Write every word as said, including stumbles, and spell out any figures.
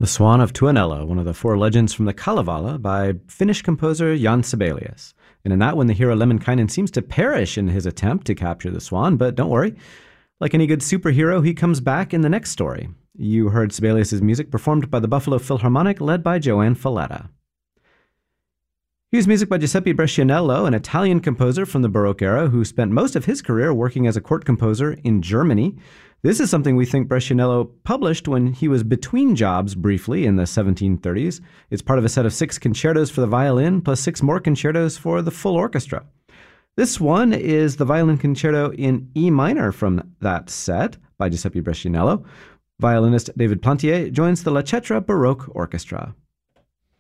The Swan of Tuonela, one of the four legends from the Kalevala by Finnish composer Jan Sibelius. And in that one, the hero Lemminkainen seems to perish in his attempt to capture the swan, but don't worry. Like any good superhero, he comes back in the next story. You heard Sibelius' music performed by the Buffalo Philharmonic, led by Joanne Falletta. Here's music by Giuseppe Brescianello, an Italian composer from the Baroque era who spent most of his career working as a court composer in Germany. This is something we think Brescianello published when he was between jobs briefly in the seventeen thirties. It's part of a set of six concertos for the violin, plus six more concertos for the full orchestra. This one is the violin concerto in E minor from that set by Giuseppe Brescianello. Violinist David Plantier joins the La Cetra Baroque Orchestra.